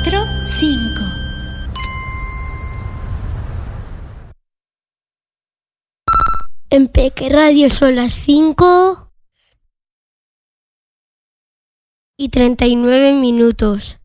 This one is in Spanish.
4, 5. En Peque Radio son las 5:39.